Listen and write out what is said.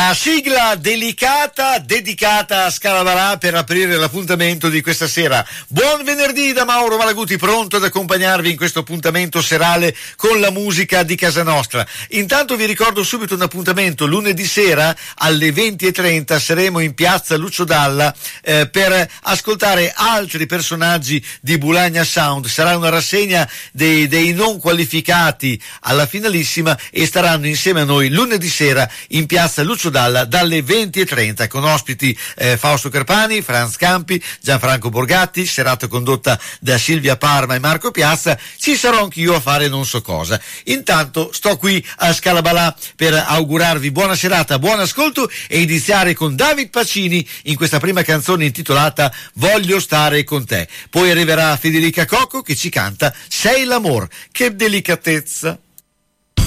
La sigla delicata dedicata a Scalavarà per aprire l'appuntamento di questa sera. Buon venerdì da Mauro Malaguti, pronto ad accompagnarvi in questo appuntamento serale con la musica di casa nostra. Intanto vi ricordo subito un appuntamento lunedì sera alle 20:30, saremo in piazza Lucio Dalla per ascoltare altri personaggi di Bulagna Sound. Sarà una rassegna dei non qualificati alla finalissima e staranno insieme a noi lunedì sera in piazza Lucio Dalla dalle 20:30 con ospiti Fausto Carpani, Franz Campi, Gianfranco Borgatti, serata condotta da Silvia Parma e Marco Piazza. Ci sarò anch'io a fare non so cosa. Intanto sto qui a Scalabalà per augurarvi buona serata, buon ascolto e iniziare con David Pacini in questa prima canzone intitolata Voglio stare con te. Poi arriverà Federica Cocco che ci canta Sei l'amor. Che delicatezza.